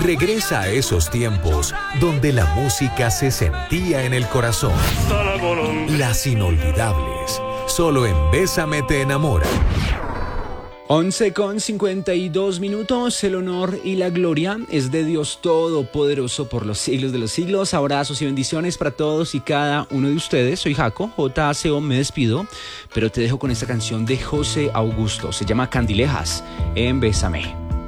Regresa a esos tiempos donde la música se sentía en el corazón. Las inolvidables, solo en Bésame te enamora. 11:52. El honor y la gloria es de Dios Todopoderoso por los siglos de los siglos. Abrazos y bendiciones para todos y cada uno de ustedes. Soy Jaco, JACO, me despido, pero te dejo con esta canción de José Augusto. Se llama Candilejas en Bésame.